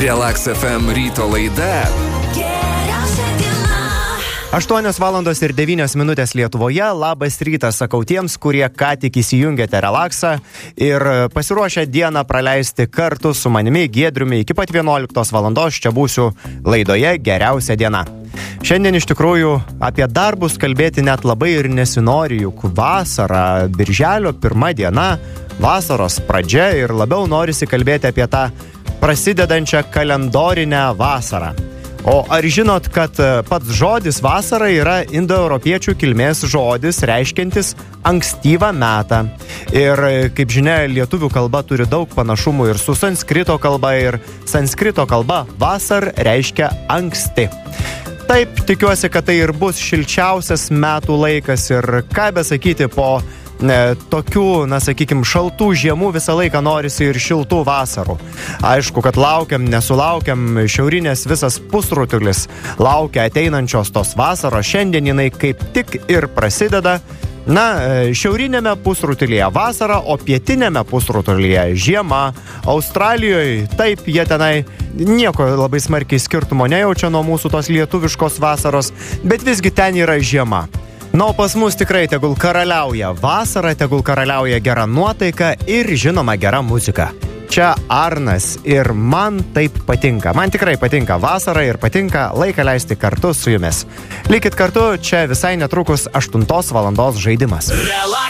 Relax FM ryto laida. 8:09 Lietuvoje. Labas rytas, sakau tiems, kurie ką tik įsijungėte Relaxą ir pasiruošę dieną praleisti kartu su manimi Giedriumi iki pat 11 valandos. Čia būsiu laidoje Geriausia diena. Šiandien iš tikrųjų apie darbus kalbėti net labai ir nesinori, juk vasara, birželio 1 diena, vasaros pradžia ir labiau norisi kalbėti apie tą prasidedančią kalendorinę vasarą. O ar žinot, kad pats žodis vasara yra indoeuropiečių kilmės žodis, reiškiantis ankstyvą metą. Ir, kaip žinia, lietuvių kalba turi daug panašumų ir su sanskrito kalba, ir sanskrito kalba vasar reiškia anksti. Taip, tikiuosi, kad tai ir bus šilčiausias metų laikas ir ką besakyti po tokių, sakykim, šaltų žiemų visą laiką norisi ir šiltų vasarų. Aišku, kad laukiam, nesulaukiam, šiaurinės visas pusrutulis laukia ateinančios tos vasaros. Šiandien jinai kaip tik ir prasideda. Šiaurinėme pusrutulyje vasara, o pietinėme pusrutulyje žiema. Australijoje, taip, jie tenai nieko labai smarkiai skirtumo nejaučia nuo mūsų tos lietuviškos vasaros, bet visgi ten yra žiema. O pas mus tikrai tegul karaliauja vasara, tegul karaliauja gera nuotaika ir, žinoma, gera muzika. Čia Arnas ir man taip patinka. Man tikrai patinka vasara ir patinka laiką leisti kartu su jumis. Likit kartu, čia visai netrukus 8 valandos žaidimas.